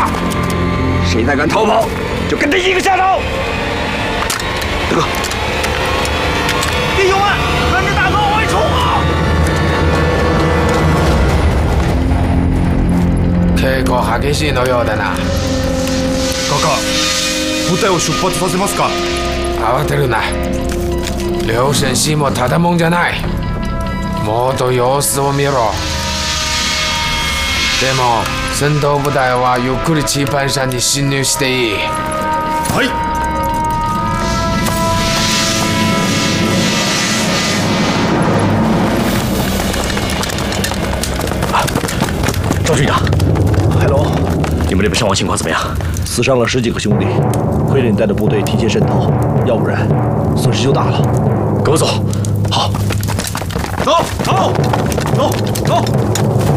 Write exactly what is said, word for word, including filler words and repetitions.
下，谁再敢逃跑，就跟他一个下场。大哥，弟兄们，跟着大哥往外冲啊！ 結構激しいのようだな。 カカ、部隊を出発させますか。 慌てるな。両戦士もただもんじゃない。もっと様子を見ろ。でも戦闘部隊はゆっくりチーパン山に侵入していい。 はい。 赵军长，海龙，你们这边伤亡情况怎么样？死伤了十几个兄弟，亏了你带着部队提前渗透，要不然损失就大了。跟我走。好。走走走走。